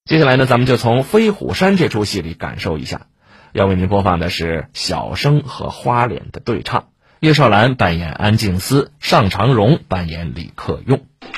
接下来呢，咱们就从《飞虎山》这出戏里感受一下。要为您播放的是小生和花脸的对唱，叶绍兰扮演安静思，尚长荣扮演李克用。